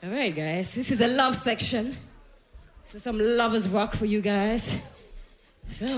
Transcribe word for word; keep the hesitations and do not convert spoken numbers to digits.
All right, guys. This is a love section. This is some lovers rock for you guys. So.